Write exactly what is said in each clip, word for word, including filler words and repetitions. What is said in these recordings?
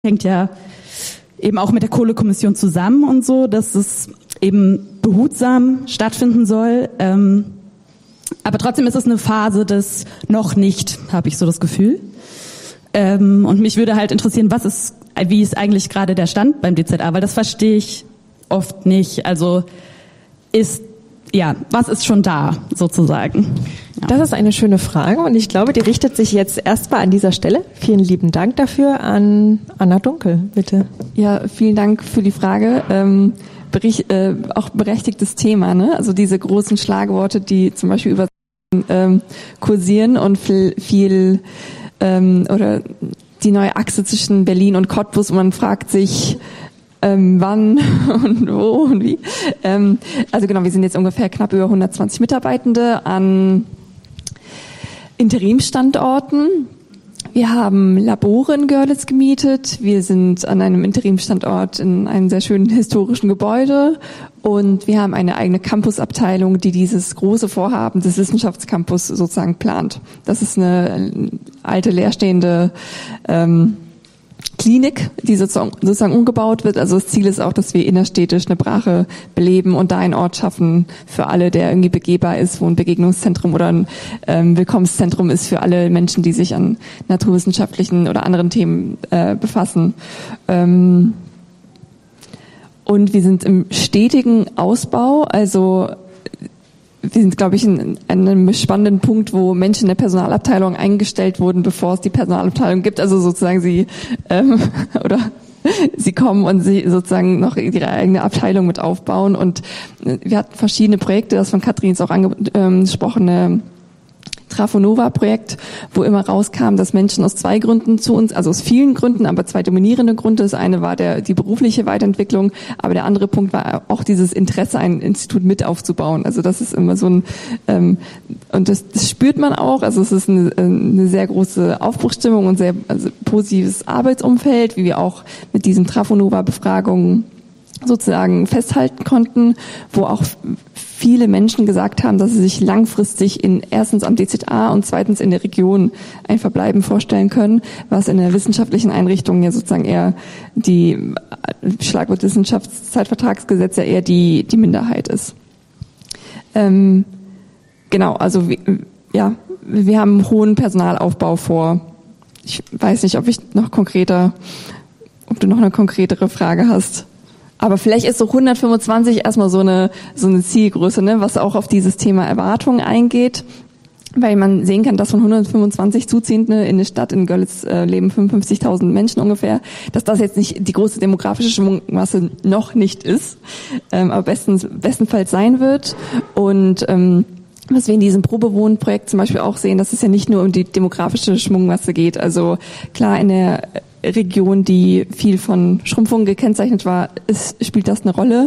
hängt ja eben auch mit der Kohlekommission zusammen und so, dass es eben behutsam stattfinden soll. Ähm, aber trotzdem ist es eine Phase des noch nicht, habe ich so das Gefühl. Ähm, und mich würde halt interessieren, was ist, wie ist eigentlich gerade der Stand beim D Z A, weil das verstehe ich oft nicht. Also ist, ja, was ist schon da sozusagen? Ja. Das ist eine schöne Frage und ich glaube, die richtet sich jetzt erstmal an dieser Stelle. Vielen lieben Dank dafür an Anna Dunkel, bitte. Ja, vielen Dank für die Frage. Ähm, bericht, äh, auch berechtigtes Thema, ne? Also diese großen Schlagworte, die zum Beispiel über ähm, kursieren und viel, viel ähm, oder die neue Achse zwischen Berlin und Cottbus und man fragt sich, Ähm, wann und wo und wie. Ähm, also genau, wir sind jetzt ungefähr knapp über hundertzwanzig Mitarbeitende an Interimsstandorten. Wir haben Labore in Görlitz gemietet. Wir sind an einem Interimsstandort in einem sehr schönen historischen Gebäude und wir haben eine eigene Campusabteilung, die dieses große Vorhaben des Wissenschaftscampus sozusagen plant. Das ist eine alte leerstehende ähm, Klinik, die sozusagen, sozusagen umgebaut wird. Also das Ziel ist auch, dass wir innerstädtisch eine Brache beleben und da einen Ort schaffen für alle, der irgendwie begehbar ist, wo ein Begegnungszentrum oder ein ähm, Willkommenszentrum ist für alle Menschen, die sich an naturwissenschaftlichen oder anderen Themen äh, befassen. Ähm, und wir sind im stetigen Ausbau, also wir sind, glaube ich, in einem spannenden Punkt, wo Menschen in der Personalabteilung eingestellt wurden, bevor es die Personalabteilung gibt. Also sozusagen sie ähm, oder sie kommen und sie sozusagen noch ihre eigene Abteilung mit aufbauen. Und wir hatten verschiedene Projekte, das von Katrin jetzt auch angesprochene Trafonova-Projekt, wo immer rauskam, dass Menschen aus zwei Gründen zu uns, also aus vielen Gründen, aber zwei dominierende Gründe. Das eine war der die berufliche Weiterentwicklung, aber der andere Punkt war auch dieses Interesse, ein Institut mit aufzubauen. Also das ist immer so ein, ähm, und das, das spürt man auch. Also es ist eine, eine sehr große Aufbruchsstimmung und sehr also positives Arbeitsumfeld, wie wir auch mit diesen Trafonova-Befragungen sozusagen festhalten konnten, wo auch viele Menschen gesagt haben, dass sie sich langfristig in erstens am D Z A und zweitens in der Region ein Verbleiben vorstellen können, was in der wissenschaftlichen Einrichtung ja sozusagen eher die Schlagwort Wissenschaftszeitvertragsgesetz ja eher die die Minderheit ist. Ähm, genau, also ja, wir haben einen hohen Personalaufbau vor. Ich weiß nicht, ob ich noch konkreter, ob du noch eine konkretere Frage hast. Aber vielleicht ist so hundertfünfundzwanzig erstmal so eine so eine Zielgröße, ne, was auch auf dieses Thema Erwartungen eingeht, weil man sehen kann, dass von hundertfünfundzwanzig Zuziehende in der Stadt in Görlitz äh, leben fünfundfünfzigtausend Menschen ungefähr, dass das jetzt nicht die große demografische Schwungmasse noch nicht ist, ähm, aber bestens, bestenfalls sein wird. Und ähm, was wir in diesem Probewohnprojekt zum Beispiel auch sehen, dass es ja nicht nur um die demografische Schwungmasse geht. Also klar, in der Region, die viel von Schrumpfung gekennzeichnet war, ist, spielt das eine Rolle.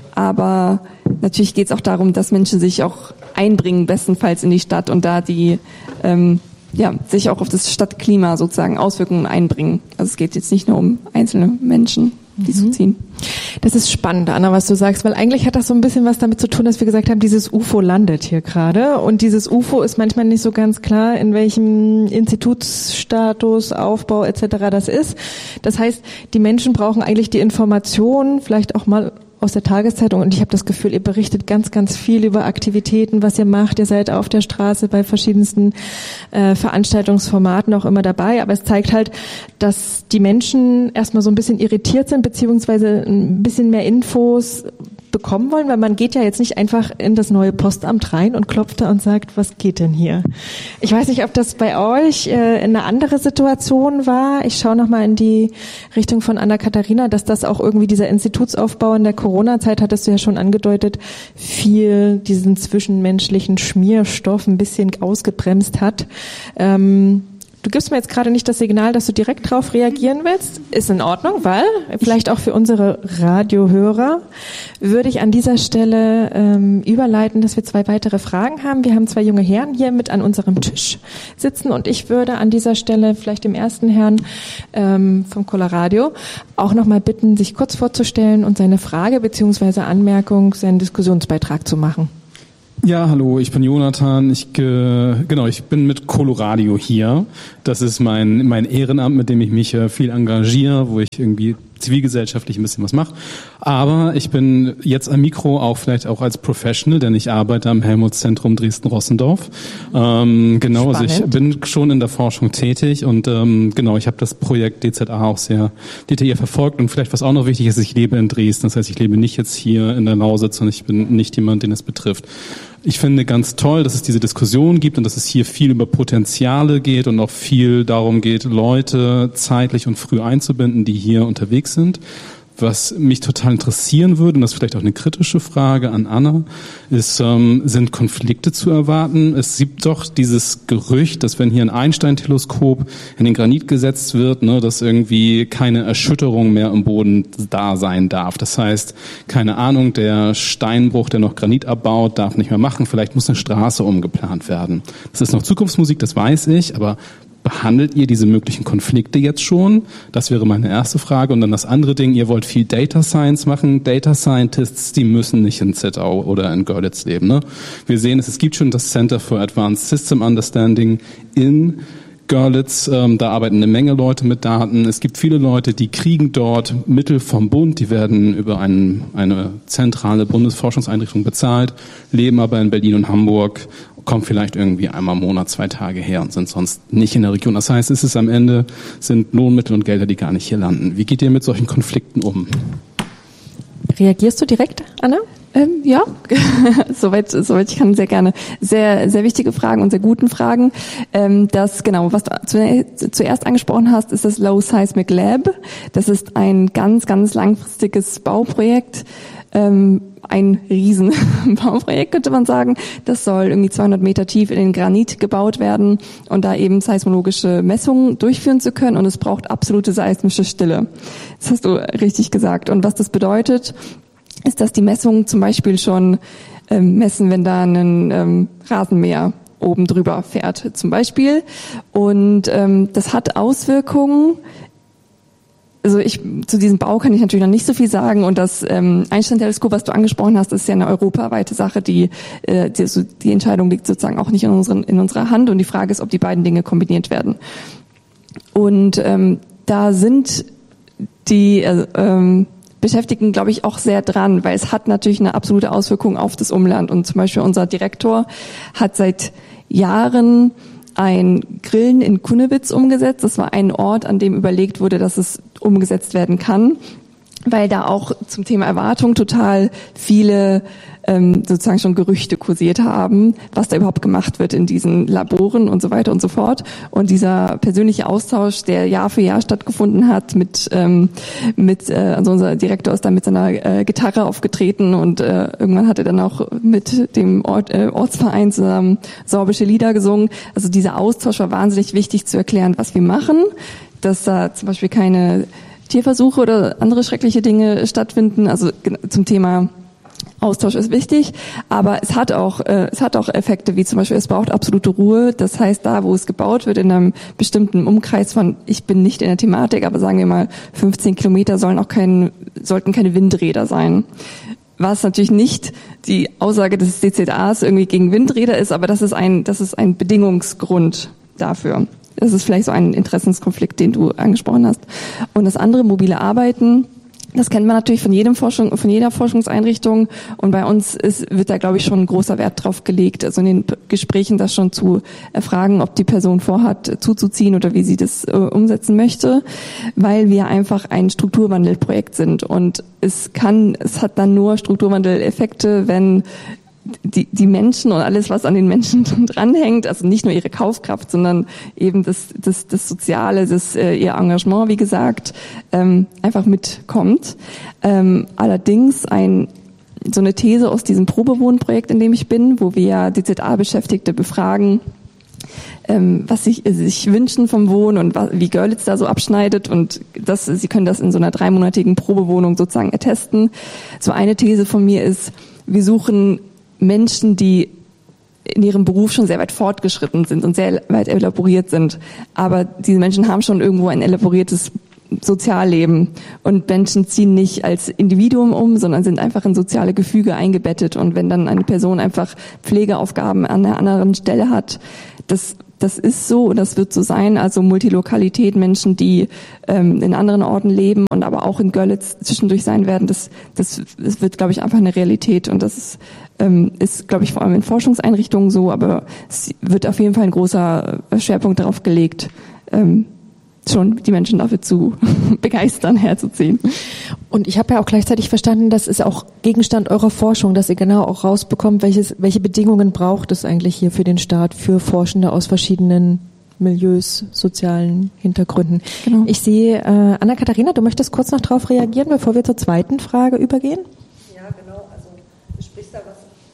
Aber natürlich geht es auch darum, dass Menschen sich auch einbringen, bestenfalls in die Stadt und da die ähm, ja sich auch auf das Stadtklima sozusagen Auswirkungen einbringen. Also es geht jetzt nicht nur um einzelne Menschen, die mhm. zuziehen. Das ist spannend, Anna, was du sagst, weil eigentlich hat das so ein bisschen was damit zu tun, dass wir gesagt haben, dieses U F O landet hier gerade und dieses U F O ist manchmal nicht so ganz klar, in welchem Institutsstatus, Aufbau et cetera das ist. Das heißt, die Menschen brauchen eigentlich die Information, vielleicht auch mal aus der Tageszeitung und ich habe das Gefühl, ihr berichtet ganz, ganz viel über Aktivitäten, was ihr macht. Ihr seid auf der Straße bei verschiedensten äh, Veranstaltungsformaten auch immer dabei, aber es zeigt halt, dass die Menschen erstmal so ein bisschen irritiert sind, beziehungsweise ein bisschen mehr Infos bekommen wollen, weil man geht ja jetzt nicht einfach in das neue Postamt rein und klopft da und sagt, was geht denn hier? Ich weiß nicht, ob das bei euch äh, eine andere Situation war. Ich schaue nochmal in die Richtung von Anna-Katharina, dass das auch irgendwie dieser Institutsaufbau in der Corona-Zeit, hattest du ja schon angedeutet, viel diesen zwischenmenschlichen Schmierstoff ein bisschen ausgebremst hat. Ähm, Du gibst mir jetzt gerade nicht das Signal, dass du direkt drauf reagieren willst. Ist in Ordnung, weil vielleicht auch für unsere Radiohörer würde ich an dieser Stelle ähm, überleiten, dass wir zwei weitere Fragen haben. Wir haben zwei junge Herren hier mit an unserem Tisch sitzen und ich würde an dieser Stelle vielleicht dem ersten Herrn ähm, vom Colaradio auch nochmal bitten, sich kurz vorzustellen und seine Frage bzw. Anmerkung, seinen Diskussionsbeitrag zu machen. Ja, hallo, ich bin Jonathan. Ich äh, genau, ich bin mit Coloradio hier. Das ist mein mein Ehrenamt, mit dem ich mich äh, viel engagiere, wo ich irgendwie zivilgesellschaftlich ein bisschen was mache. Aber ich bin jetzt am Mikro auch vielleicht auch als Professional, denn ich arbeite am Helmholtz-Zentrum Dresden-Rossendorf. Ähm, genau, Spannend. also ich bin schon in der Forschung tätig und ähm, genau, ich habe das Projekt D Z A auch sehr detailliert verfolgt. Und vielleicht, was auch noch wichtig ist, ich lebe in Dresden. Das heißt, ich lebe nicht jetzt hier in der Lausitz und ich bin nicht jemand, den es betrifft. Ich finde ganz toll, dass es diese Diskussion gibt und dass es hier viel über Potenziale geht und auch viel darum geht, Leute zeitlich und früh einzubinden, die hier unterwegs sind. Was mich total interessieren würde, und das ist vielleicht auch eine kritische Frage an Anna, ist, ähm, sind Konflikte zu erwarten? Es gibt doch dieses Gerücht, dass wenn hier ein Einstein-Teleskop in den Granit gesetzt wird, ne, dass irgendwie keine Erschütterung mehr im Boden da sein darf. Das heißt, keine Ahnung, der Steinbruch, der noch Granit abbaut, darf nicht mehr machen. Vielleicht muss eine Straße umgeplant werden. Das ist noch Zukunftsmusik, das weiß ich, aber behandelt ihr diese möglichen Konflikte jetzt schon? Das wäre meine erste Frage. Und dann das andere Ding, ihr wollt viel Data Science machen. Data Scientists, die müssen nicht in Zittau oder in Görlitz leben. Ne? Wir sehen es, es gibt schon das Center for Advanced System Understanding in Görlitz. Ähm, da arbeiten eine Menge Leute mit Daten. Es gibt viele Leute, die kriegen dort Mittel vom Bund. Die werden über einen, eine zentrale Bundesforschungseinrichtung bezahlt, leben aber in Berlin und Hamburg, kommen vielleicht irgendwie einmal im Monat, zwei Tage her und sind sonst nicht in der Region. Das heißt, es ist am Ende, sind Lohnmittel und Gelder, die gar nicht hier landen. Wie geht ihr mit solchen Konflikten um? Reagierst du direkt, Anna? Ähm, ja, soweit, soweit ich kann, sehr gerne. Sehr, sehr wichtige Fragen und sehr guten Fragen. Ähm, das, genau, was du zu, zuerst angesprochen hast, ist das Low Seismic Lab. Das ist ein ganz, ganz langfristiges Bauprojekt. Ähm, ein Riesenbauprojekt, könnte man sagen. Das soll irgendwie zweihundert Meter tief in den Granit gebaut werden und da eben seismologische Messungen durchführen zu können. Und es braucht absolute seismische Stille. Das hast du richtig gesagt. Und was das bedeutet, ist, dass die Messungen zum Beispiel schon ähm, messen, wenn da ein ähm, Rasenmäher oben drüber fährt, zum Beispiel. Und ähm, das hat Auswirkungen. Also ich zu diesem Bau kann ich natürlich noch nicht so viel sagen und das ähm, Einstein-Teleskop, was du angesprochen hast, ist ja eine europaweite Sache, die, äh, die, so, die Entscheidung liegt sozusagen auch nicht in, unseren, in unserer Hand und die Frage ist, ob die beiden Dinge kombiniert werden. Und ähm, da sind die äh, ähm, Beschäftigten, glaube ich, auch sehr dran, weil es hat natürlich eine absolute Auswirkung auf das Umland und zum Beispiel unser Direktor hat seit Jahren ein Grillen in Kunnewitz umgesetzt. Das war ein Ort, an dem überlegt wurde, dass es umgesetzt werden kann, weil da auch zum Thema Erwartung total viele ähm, sozusagen schon Gerüchte kursiert haben, was da überhaupt gemacht wird in diesen Laboren und so weiter und so fort. Und dieser persönliche Austausch, der Jahr für Jahr stattgefunden hat, mit ähm, mit äh, also unser Direktor ist da mit seiner äh, Gitarre aufgetreten und äh, irgendwann hat er dann auch mit dem Ort, äh, Ortsverein zusammen sorbische Lieder gesungen. Also dieser Austausch war wahnsinnig wichtig zu erklären, was wir machen, dass da zum Beispiel keine Tierversuche oder andere schreckliche Dinge stattfinden. Also zum Thema Austausch ist wichtig, aber es hat auch äh, es hat auch Effekte, wie zum Beispiel es braucht absolute Ruhe. Das heißt, da, wo es gebaut wird, in einem bestimmten Umkreis von, ich bin nicht in der Thematik, aber sagen wir mal fünfzehn Kilometer sollen auch kein, sollten keine Windräder sein. Was natürlich nicht die Aussage des D Z As irgendwie gegen Windräder ist, aber das ist ein das ist ein Bedingungsgrund dafür. Das ist vielleicht so ein Interessenskonflikt, den du angesprochen hast. Und das andere, mobile Arbeiten, das kennt man natürlich von jedem Forschung, von jeder Forschungseinrichtung. Und bei uns ist, wird da, glaube ich, schon ein großer Wert drauf gelegt, also in den Gesprächen das schon zu erfragen, ob die Person vorhat, zuzuziehen oder wie sie das äh, umsetzen möchte, weil wir einfach ein Strukturwandelprojekt sind. Und es kann, es hat dann nur Strukturwandeleffekte, wenn die, die Menschen und alles, was an den Menschen dranhängt, also nicht nur ihre Kaufkraft, sondern eben das, das, das Soziale, das, äh, ihr Engagement, wie gesagt, ähm, einfach mitkommt. Ähm, allerdings ein, so eine These aus diesem Probewohnprojekt, in dem ich bin, wo wir D Z A-Beschäftigte befragen, ähm, was sie sich wünschen vom Wohnen und was, wie Görlitz da so abschneidet und das, sie können das in so einer dreimonatigen Probewohnung sozusagen ertesten. So eine These von mir ist, wir suchen Menschen, die in ihrem Beruf schon sehr weit fortgeschritten sind und sehr weit elaboriert sind. Aber diese Menschen haben schon irgendwo ein elaboriertes Sozialleben. Und Menschen ziehen nicht als Individuum um, sondern sind einfach in soziale Gefüge eingebettet. Und wenn dann eine Person einfach Pflegeaufgaben an einer anderen Stelle hat, das Das ist so und das wird so sein. Also Multilokalität, Menschen, die ähm, in anderen Orten leben und aber auch in Görlitz zwischendurch sein werden, das, das, das wird, glaube ich, einfach eine Realität. Und das ist, ähm, ist, glaube ich, vor allem in Forschungseinrichtungen so, aber es wird auf jeden Fall ein großer Schwerpunkt darauf gelegt, ähm, schon die Menschen dafür zu begeistern, herzuziehen. Und ich habe ja auch gleichzeitig verstanden, das ist auch Gegenstand eurer Forschung, dass ihr genau auch rausbekommt, welches, welche Bedingungen braucht es eigentlich hier für den Staat, für Forschende aus verschiedenen Milieus, sozialen Hintergründen. Genau. Ich sehe, äh, Anna-Katharina, du möchtest kurz noch darauf reagieren, bevor wir zur zweiten Frage übergehen? Ja, genau. Also du sprichst da was.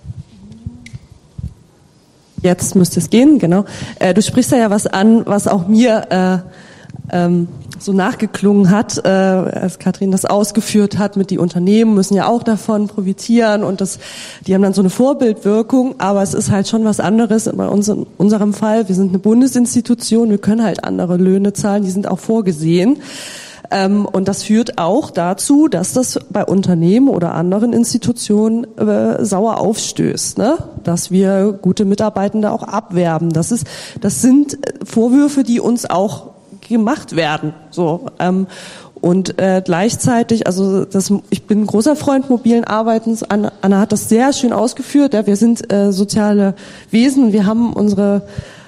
Jetzt müsste es gehen, genau. Äh, du sprichst da ja was an, was auch mir äh, ähm, so nachgeklungen hat, äh, als Katrin das ausgeführt hat, mit die Unternehmen müssen ja auch davon profitieren und das, die haben dann so eine Vorbildwirkung, aber es ist halt schon was anderes bei uns in unserem Fall. Wir sind eine Bundesinstitution, wir können halt andere Löhne zahlen, die sind auch vorgesehen. Ähm, und das führt auch dazu, dass das bei Unternehmen oder anderen Institutionen äh, sauer aufstößt, ne? Dass wir gute Mitarbeitende auch abwerben. Das ist, das sind Vorwürfe, die uns auch gemacht werden. So ähm, und äh, gleichzeitig, also das, ich bin ein großer Freund mobilen Arbeitens. Anna, Anna hat das sehr schön ausgeführt. Ja, wir sind äh, soziale Wesen. Wir haben unsere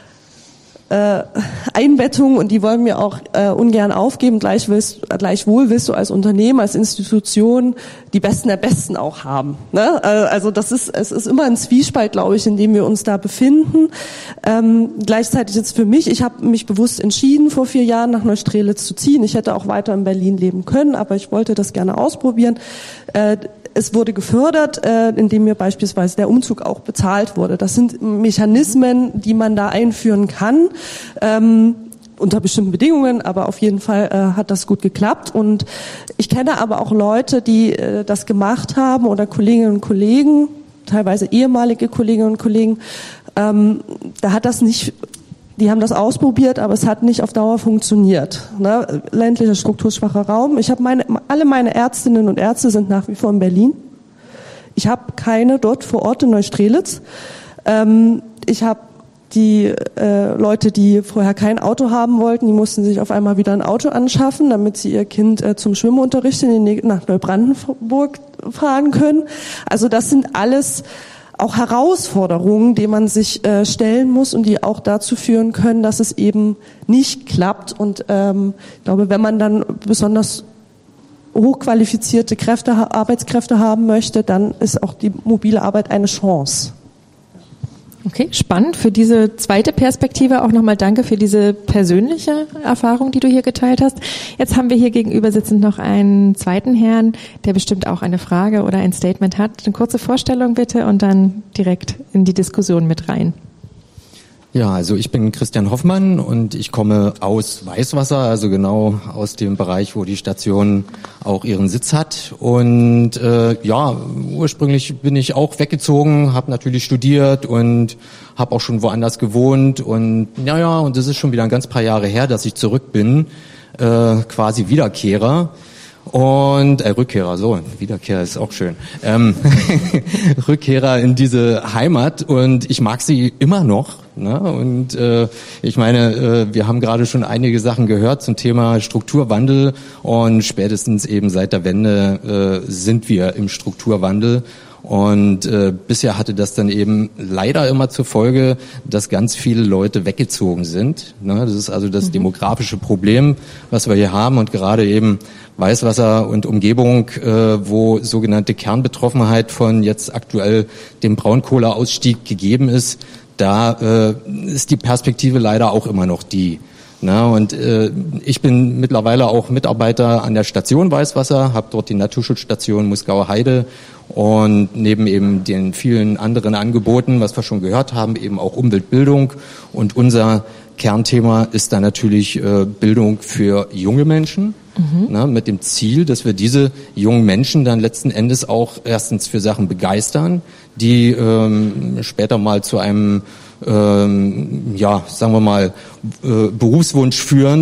äh, Einbettung und die wollen wir auch äh, ungern aufgeben. Gleich willst, gleichwohl willst du als Unternehmen, als Institution die Besten der Besten auch haben. Ne? Also das ist, es ist immer ein Zwiespalt, glaube ich, in dem wir uns da befinden. Ähm, gleichzeitig jetzt für mich, ich habe mich bewusst entschieden, vor vier Jahren nach Neustrelitz zu ziehen. Ich hätte auch weiter in Berlin leben können, aber ich wollte das gerne ausprobieren. Äh, Es wurde gefördert, äh, indem mir beispielsweise der Umzug auch bezahlt wurde. Das sind Mechanismen, die man da einführen kann, ähm, unter bestimmten Bedingungen, aber auf jeden Fall äh, hat das gut geklappt. Und ich kenne aber auch Leute, die äh, das gemacht haben oder Kolleginnen und Kollegen, teilweise ehemalige Kolleginnen und Kollegen, ähm, da hat das nicht... Die haben das ausprobiert, aber es hat nicht auf Dauer funktioniert. Ne? Ländlicher, strukturschwacher Raum. Ich habe meine, alle meine Ärztinnen und Ärzte sind nach wie vor in Berlin. Ich habe keine dort vor Ort in Neustrelitz. Ähm, ich habe die äh, Leute, die vorher kein Auto haben wollten, die mussten sich auf einmal wieder ein Auto anschaffen, damit sie ihr Kind äh, zum Schwimmunterricht in die, nach Neubrandenburg fahren können. Also das sind alles auch Herausforderungen, denen man sich äh, stellen muss und die auch dazu führen können, dass es eben nicht klappt. Und ähm, ich glaube, wenn man dann besonders hochqualifizierte Kräfte, Arbeitskräfte haben möchte, dann ist auch die mobile Arbeit eine Chance. Okay, spannend. Für diese zweite Perspektive auch nochmal danke für diese persönliche Erfahrung, die du hier geteilt hast. Jetzt haben wir hier gegenüber sitzend noch einen zweiten Herrn, der bestimmt auch eine Frage oder ein Statement hat. Eine kurze Vorstellung bitte und dann direkt in die Diskussion mit rein. Ja, also ich bin Christian Hoffmann und ich komme aus Weißwasser, also genau aus dem Bereich, wo die Station auch ihren Sitz hat. Und äh, ja, ursprünglich bin ich auch weggezogen, habe natürlich studiert und habe auch schon woanders gewohnt. Und ja, ja, und das ist schon wieder ein ganz paar Jahre her, dass ich zurück bin, äh, quasi Wiederkehrer. Und äh, Rückkehrer, so, Wiederkehrer ist auch schön. Ähm, Rückkehrer in diese Heimat und ich mag sie immer noch. Ne? Und äh, ich meine, äh, wir haben gerade schon einige Sachen gehört zum Thema Strukturwandel und spätestens eben seit der Wende äh, sind wir im Strukturwandel. Und äh, bisher hatte das dann eben leider immer zur Folge, dass ganz viele Leute weggezogen sind. Ne? Das ist also das mhm. demografische Problem, was wir hier haben. Und gerade eben Weißwasser und Umgebung, äh, wo sogenannte Kernbetroffenheit von jetzt aktuell dem Braunkohleausstieg gegeben ist, da äh, ist die Perspektive leider auch immer noch die. Na, und äh, ich bin mittlerweile auch Mitarbeiter an der Station Weißwasser, habe dort die Naturschutzstation Muskauer Heide und neben eben den vielen anderen Angeboten, was wir schon gehört haben, eben auch Umweltbildung. Und unser Kernthema ist dann natürlich äh, Bildung für junge Menschen, mhm. na, mit dem Ziel, dass wir diese jungen Menschen dann letzten Endes auch erstens für Sachen begeistern, die ähm, später mal zu einem Ähm, ja, sagen wir mal, äh, Berufswunsch führen,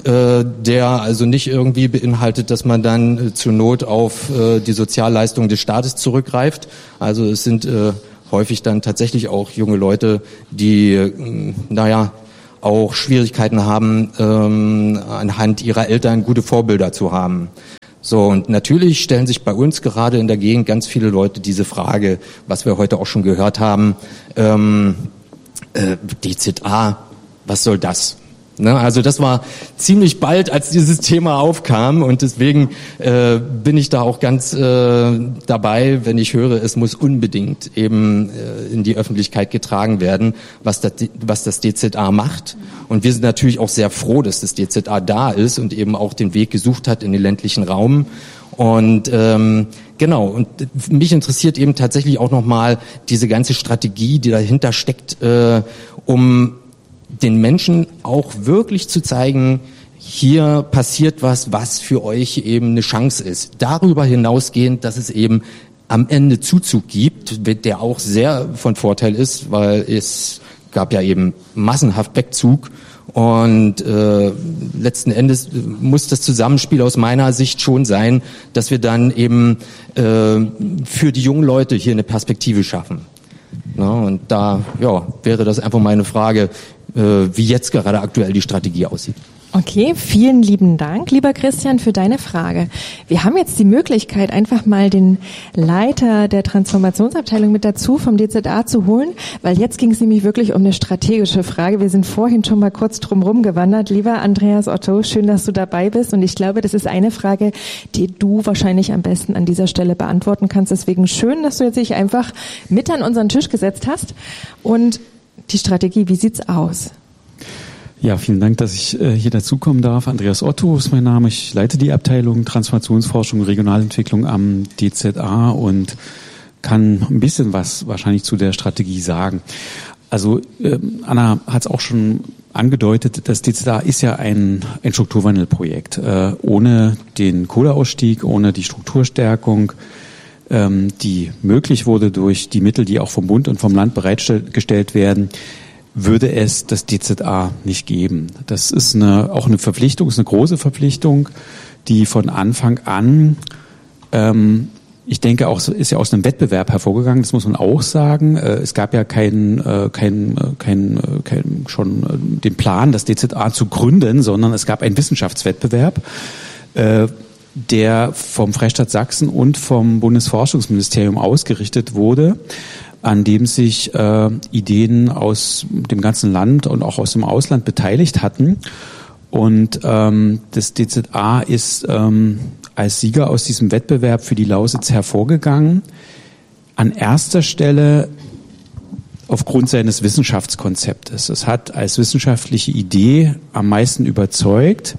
äh, der also nicht irgendwie beinhaltet, dass man dann äh, zur Not auf äh, die Sozialleistungen des Staates zurückgreift. Also es sind äh, häufig dann tatsächlich auch junge Leute, die, äh, naja, auch Schwierigkeiten haben, ähm, anhand ihrer Eltern gute Vorbilder zu haben. So, und natürlich stellen sich bei uns gerade in der Gegend ganz viele Leute diese Frage, was wir heute auch schon gehört haben, ähm, äh, D Z A, was soll das? Ne, also das war ziemlich bald, als dieses Thema aufkam, und deswegen äh, bin ich da auch ganz äh, dabei, wenn ich höre, es muss unbedingt eben äh, in die Öffentlichkeit getragen werden, was das, was das D Z A macht. Und wir sind natürlich auch sehr froh, dass das D Z A da ist und eben auch den Weg gesucht hat in den ländlichen Raum. Und ähm, genau, und mich interessiert eben tatsächlich auch nochmal diese ganze Strategie, die dahinter steckt, äh, um den Menschen auch wirklich zu zeigen, hier passiert was, was für euch eben eine Chance ist. Darüber hinausgehend, dass es eben am Ende Zuzug gibt, der auch sehr von Vorteil ist, weil es gab ja eben massenhaft Wegzug. Und äh, letzten Endes muss das Zusammenspiel aus meiner Sicht schon sein, dass wir dann eben äh, für die jungen Leute hier eine Perspektive schaffen. Na, und da ja, wäre das einfach meine Frage, wie jetzt gerade aktuell die Strategie aussieht. Okay, vielen lieben Dank, lieber Christian, für deine Frage. Wir haben jetzt die Möglichkeit, einfach mal den Leiter der Transformationsabteilung mit dazu vom D Z A zu holen, weil jetzt ging es nämlich wirklich um eine strategische Frage. Wir sind vorhin schon mal kurz drumherum gewandert. Lieber Andreas Otto, schön, dass du dabei bist, und ich glaube, das ist eine Frage, die du wahrscheinlich am besten an dieser Stelle beantworten kannst. Deswegen schön, dass du jetzt dich einfach mit an unseren Tisch gesetzt hast. Und die Strategie, wie sieht's aus? Ja, vielen Dank, dass ich äh, hier dazukommen darf. Andreas Otto ist mein Name. Ich leite die Abteilung Transformationsforschung und Regionalentwicklung am D Z A und kann ein bisschen was wahrscheinlich zu der Strategie sagen. Also äh, Anna hat es auch schon angedeutet, das D Z A ist ja ein, ein Strukturwandelprojekt. Äh, ohne den Kohleausstieg, ohne die Strukturstärkung, die möglich wurde durch die Mittel, die auch vom Bund und vom Land bereitgestellt werden, würde es das D Z A nicht geben. Das ist eine, auch eine Verpflichtung, ist eine große Verpflichtung, die von Anfang an, ähm, ich denke auch, ist ja aus einem Wettbewerb hervorgegangen, das muss man auch sagen. Es gab ja keinen, kein, kein, kein, schon den Plan, das D Z A zu gründen, sondern es gab einen Wissenschaftswettbewerb, äh, der vom Freistaat Sachsen und vom Bundesforschungsministerium ausgerichtet wurde, an dem sich äh, Ideen aus dem ganzen Land und auch aus dem Ausland beteiligt hatten. Und ähm, das D Z A ist ähm, als Sieger aus diesem Wettbewerb für die Lausitz hervorgegangen. An erster Stelle aufgrund seines Wissenschaftskonzeptes. Es hat als wissenschaftliche Idee am meisten überzeugt.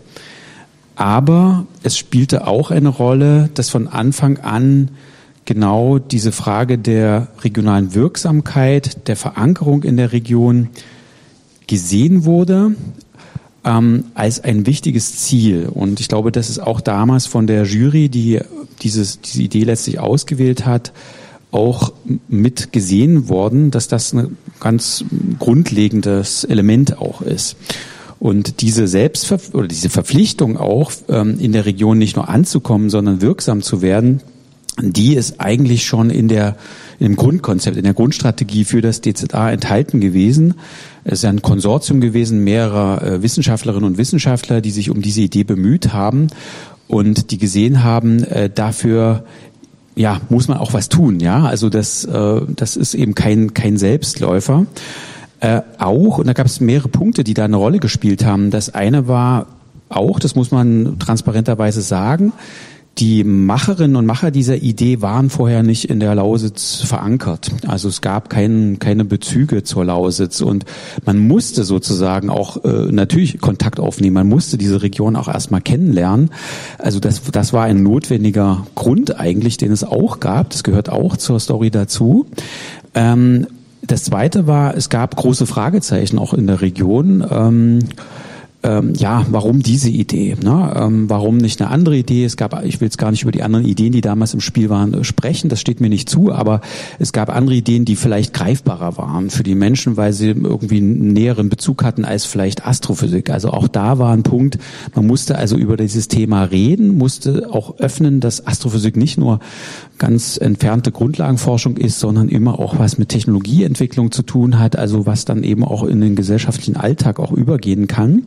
Aber es spielte auch eine Rolle, dass von Anfang an genau diese Frage der regionalen Wirksamkeit, der Verankerung in der Region gesehen wurde ähm, als ein wichtiges Ziel. Und ich glaube, das ist auch damals von der Jury, die dieses, diese Idee letztlich ausgewählt hat, auch mit gesehen worden, dass das ein ganz grundlegendes Element auch ist. Und diese Selbstver- oder diese Verpflichtung auch, ähm, in der Region nicht nur anzukommen, sondern wirksam zu werden, die ist eigentlich schon in der, im Grundkonzept, in der Grundstrategie für das D Z A enthalten gewesen. Es ist ein Konsortium gewesen mehrerer äh, Wissenschaftlerinnen und Wissenschaftler, die sich um diese Idee bemüht haben und die gesehen haben, äh, dafür ja, muss man auch was tun, ja. Also das, äh, das ist eben kein, kein Selbstläufer. Äh, auch, und da gab es mehrere Punkte, die da eine Rolle gespielt haben. Das eine war auch, das muss man transparenterweise sagen, die Macherinnen und Macher dieser Idee waren vorher nicht in der Lausitz verankert. Also es gab kein, keine Bezüge zur Lausitz und man musste sozusagen auch äh, natürlich Kontakt aufnehmen. Man musste diese Region auch erstmal kennenlernen. Also das, das war ein notwendiger Grund eigentlich, den es auch gab. Das gehört auch zur Story dazu. Ähm, Das Zweite war, es gab große Fragezeichen auch in der Region. Ähm, Ähm, ja, warum diese Idee? Ne? Ähm, warum nicht eine andere Idee? Es gab, ich will jetzt gar nicht über die anderen Ideen, die damals im Spiel waren, äh, sprechen. Das steht mir nicht zu. Aber es gab andere Ideen, die vielleicht greifbarer waren für die Menschen, weil sie irgendwie einen näheren Bezug hatten als vielleicht Astrophysik. Also auch da war ein Punkt. Man musste also über dieses Thema reden, musste auch öffnen, dass Astrophysik nicht nur ganz entfernte Grundlagenforschung ist, sondern immer auch was mit Technologieentwicklung zu tun hat. Also was dann eben auch in den gesellschaftlichen Alltag auch übergehen kann.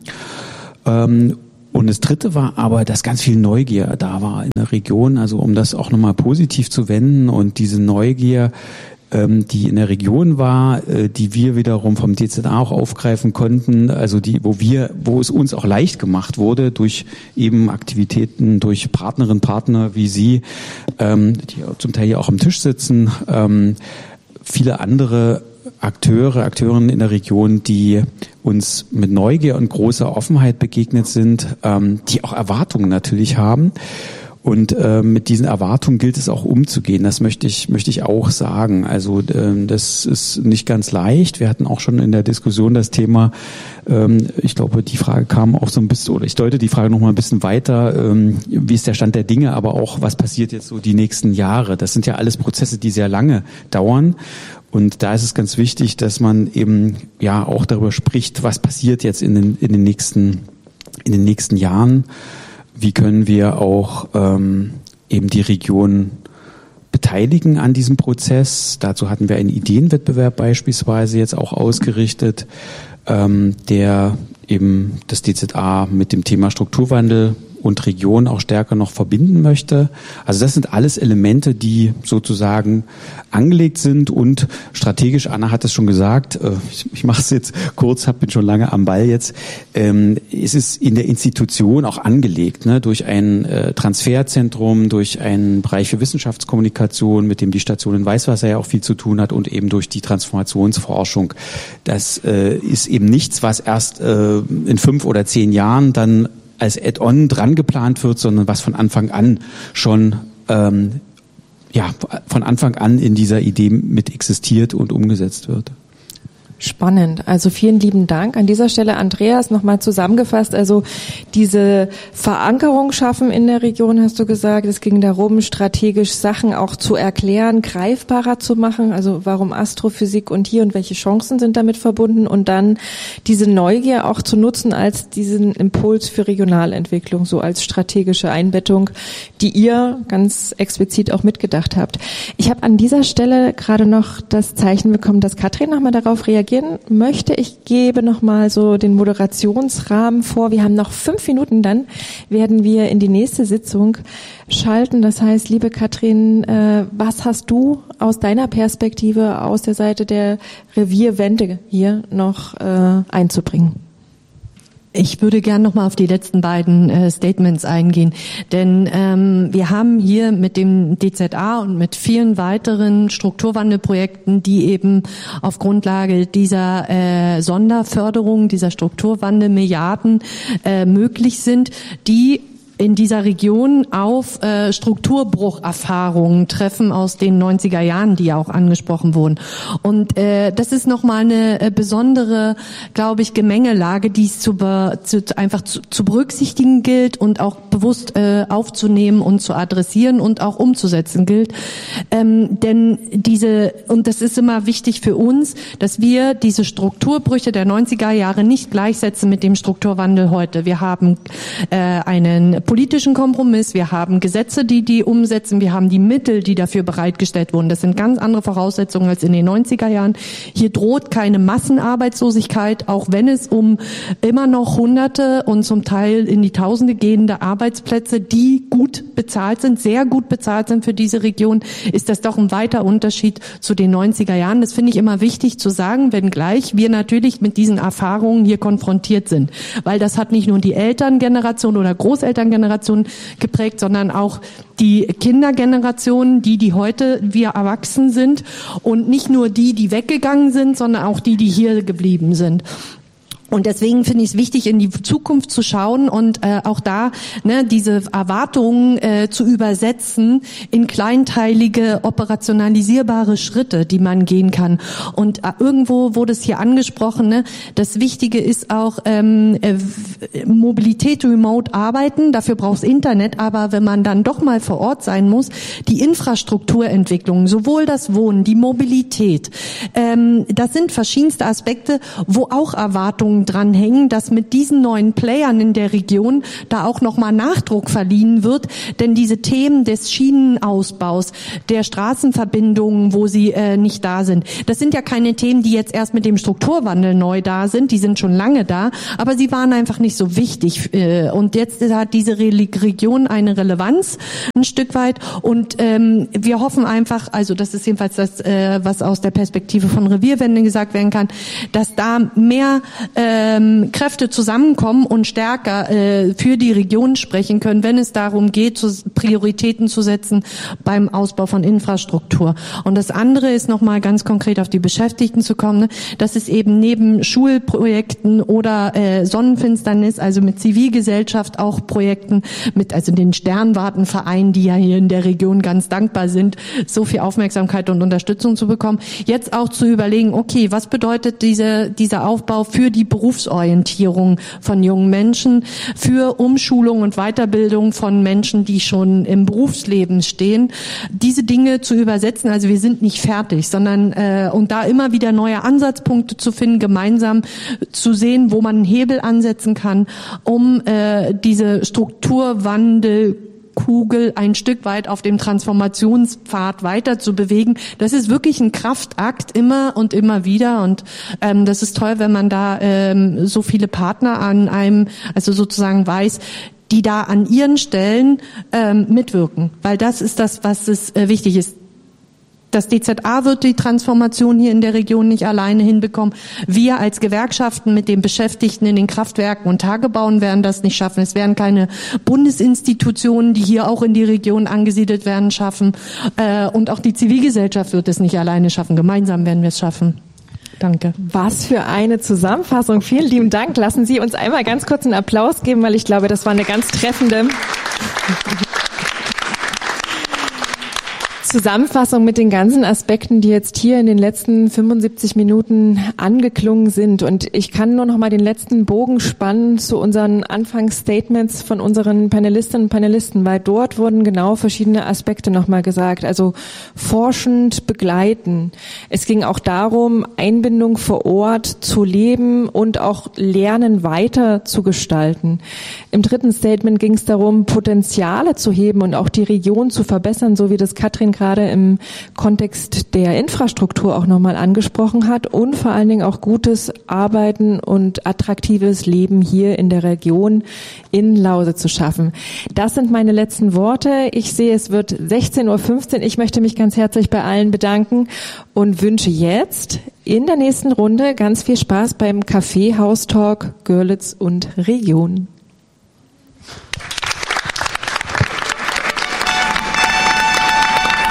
Und das Dritte war aber, dass ganz viel Neugier da war in der Region, also um das auch nochmal positiv zu wenden und diese Neugier, die in der Region war, die wir wiederum vom D Z A auch aufgreifen konnten, also die, wo wir, wo es uns auch leicht gemacht wurde durch eben Aktivitäten, durch Partnerinnen, Partner wie Sie, die zum Teil hier auch am Tisch sitzen, viele andere Akteure, Akteurinnen in der Region, die uns mit Neugier und großer Offenheit begegnet sind, ähm, die auch Erwartungen natürlich haben. Und äh, mit diesen Erwartungen gilt es auch umzugehen. Das möchte ich möchte ich auch sagen. Also äh, das ist nicht ganz leicht. Wir hatten auch schon in der Diskussion das Thema, ähm, ich glaube, die Frage kam auch so ein bisschen, oder ich deute die Frage noch mal ein bisschen weiter, ähm, wie ist der Stand der Dinge, aber auch, was passiert jetzt so die nächsten Jahre? Das sind ja alles Prozesse, die sehr lange dauern. Und da ist es ganz wichtig, dass man eben ja auch darüber spricht, was passiert jetzt in den in den nächsten in den nächsten Jahren. Wie können wir auch ähm, eben die Region beteiligen an diesem Prozess? Dazu hatten wir einen Ideenwettbewerb beispielsweise jetzt auch ausgerichtet, ähm, der eben das D Z A mit dem Thema Strukturwandel und Region auch stärker noch verbinden möchte. Also das sind alles Elemente, die sozusagen angelegt sind und strategisch, Anna hat es schon gesagt, ich, ich mache es jetzt kurz, hab, bin schon lange am Ball jetzt, ähm, es ist in der Institution auch angelegt, ne, durch ein äh, Transferzentrum, durch einen Bereich für Wissenschaftskommunikation, mit dem die Station in Weißwasser ja auch viel zu tun hat und eben durch die Transformationsforschung. Das äh, ist eben nichts, was erst äh, in fünf oder zehn Jahren dann als Add-on dran geplant wird, sondern was von Anfang an schon ähm, ja von Anfang an in dieser Idee mit existiert und umgesetzt wird. Spannend. Also vielen lieben Dank. An dieser Stelle, Andreas, nochmal zusammengefasst. Also diese Verankerung schaffen in der Region, hast du gesagt. Es ging darum, strategisch Sachen auch zu erklären, greifbarer zu machen. Also warum Astrophysik und hier und welche Chancen sind damit verbunden? Und dann diese Neugier auch zu nutzen als diesen Impuls für Regionalentwicklung, so als strategische Einbettung, die ihr ganz explizit auch mitgedacht habt. Ich habe an dieser Stelle gerade noch das Zeichen bekommen, dass Katrin nochmal darauf reagiert möchte. Ich gebe nochmal so den Moderationsrahmen vor. Wir haben noch fünf Minuten, dann werden wir in die nächste Sitzung schalten. Das heißt, liebe Katrin, äh, was hast du aus deiner Perspektive, aus der Seite der Revierwende hier noch äh, einzubringen? Ich würde gern noch mal auf die letzten beiden äh, Statements eingehen, denn ähm, wir haben hier mit dem D Z A und mit vielen weiteren Strukturwandelprojekten, die eben auf Grundlage dieser äh, Sonderförderung, dieser Strukturwandelmilliarden äh, möglich sind, die in dieser Region auf äh, Strukturbrucherfahrungen treffen aus den neunziger Jahren, die ja auch angesprochen wurden. Und äh, das ist nochmal eine äh, besondere, glaube ich, Gemengelage, die es zu, be, zu einfach zu, zu berücksichtigen gilt und auch bewusst äh, aufzunehmen und zu adressieren und auch umzusetzen gilt. Ähm, denn diese, und das ist immer wichtig für uns, dass wir diese Strukturbrüche der neunziger Jahre nicht gleichsetzen mit dem Strukturwandel heute. Wir haben äh, einen politischen Kompromiss, wir haben Gesetze, die die umsetzen, wir haben die Mittel, die dafür bereitgestellt wurden. Das sind ganz andere Voraussetzungen als in den neunziger Jahren. Hier droht keine Massenarbeitslosigkeit, auch wenn es um immer noch Hunderte und zum Teil in die Tausende gehende Arbeitsplätze, die gut bezahlt sind, sehr gut bezahlt sind für diese Region, ist das doch ein weiter Unterschied zu den neunziger Jahren. Das finde ich immer wichtig zu sagen, wenngleich wir natürlich mit diesen Erfahrungen hier konfrontiert sind. Weil das hat nicht nur die Elterngeneration oder Großelterngeneration geprägt, sondern auch die Kindergeneration, die, die heute wir erwachsen sind und nicht nur die, die weggegangen sind, sondern auch die, die hier geblieben sind. Und deswegen finde ich es wichtig, in die Zukunft zu schauen und äh, auch da ne, diese Erwartungen äh, zu übersetzen in kleinteilige, operationalisierbare Schritte, die man gehen kann. Und äh, irgendwo wurde es hier angesprochen, ne, das Wichtige ist auch ähm, äh, Mobilität, Remote arbeiten, dafür braucht es Internet, aber wenn man dann doch mal vor Ort sein muss, die Infrastrukturentwicklung, sowohl das Wohnen, die Mobilität, ähm, das sind verschiedenste Aspekte, wo auch Erwartungen dranhängen, dass mit diesen neuen Playern in der Region da auch nochmal Nachdruck verliehen wird, denn diese Themen des Schienenausbaus, der Straßenverbindungen, wo sie äh, nicht da sind, das sind ja keine Themen, die jetzt erst mit dem Strukturwandel neu da sind, die sind schon lange da, aber sie waren einfach nicht so wichtig äh, und jetzt hat diese Re- Region eine Relevanz ein Stück weit und ähm, wir hoffen einfach, also das ist jedenfalls das, äh, was aus der Perspektive von Revierwende gesagt werden kann, dass da mehr äh, Ähm, Kräfte zusammenkommen und stärker äh, für die Region sprechen können, wenn es darum geht, zu, Prioritäten zu setzen beim Ausbau von Infrastruktur. Und das andere ist nochmal ganz konkret auf die Beschäftigten zu kommen, ne? Das ist eben neben Schulprojekten oder äh, Sonnenfinsternis, also mit Zivilgesellschaft auch Projekten, mit also den Sternwartenvereinen, die ja hier in der Region ganz dankbar sind, so viel Aufmerksamkeit und Unterstützung zu bekommen. Jetzt auch zu überlegen, okay, was bedeutet diese, dieser Aufbau für die Berufsorientierung von jungen Menschen, für Umschulung und Weiterbildung von Menschen, die schon im Berufsleben stehen, diese Dinge zu übersetzen. Also wir sind nicht fertig, sondern äh, und da immer wieder neue Ansatzpunkte zu finden, gemeinsam zu sehen, wo man einen Hebel ansetzen kann, um äh, diese Strukturwandel Kugel ein Stück weit auf dem Transformationspfad weiter zu bewegen. Das ist wirklich ein Kraftakt immer und immer wieder und ähm, das ist toll, wenn man da ähm, so viele Partner an einem, also sozusagen weiß, die da an ihren Stellen ähm, mitwirken, weil das ist das, was es äh, wichtig ist. Das D Z A wird die Transformation hier in der Region nicht alleine hinbekommen. Wir als Gewerkschaften mit den Beschäftigten in den Kraftwerken und Tagebauen werden das nicht schaffen. Es werden keine Bundesinstitutionen, die hier auch in die Region angesiedelt werden, schaffen. Und auch die Zivilgesellschaft wird es nicht alleine schaffen. Gemeinsam werden wir es schaffen. Danke. Was für eine Zusammenfassung. Vielen lieben Dank. Lassen Sie uns einmal ganz kurz einen Applaus geben, weil ich glaube, das war eine ganz treffende Zusammenfassung mit den ganzen Aspekten, die jetzt hier in den letzten fünfundsiebzig Minuten angeklungen sind. Und ich kann nur noch mal den letzten Bogen spannen zu unseren Anfangsstatements von unseren Panelistinnen und Panelisten, weil dort wurden genau verschiedene Aspekte noch mal gesagt. Also forschend begleiten. Es ging auch darum, Einbindung vor Ort zu leben und auch Lernen weiter zu gestalten. Im dritten Statement ging es darum, Potenziale zu heben und auch die Region zu verbessern, so wie das Katrin gerade im Kontext der Infrastruktur auch nochmal angesprochen hat und vor allen Dingen auch gutes Arbeiten und attraktives Leben hier in der Region in Lausitz zu schaffen. Das sind meine letzten Worte. Ich sehe, es wird sechzehn Uhr fünfzehn. Ich möchte mich ganz herzlich bei allen bedanken und wünsche jetzt in der nächsten Runde ganz viel Spaß beim Café Haus Talk Görlitz und Region.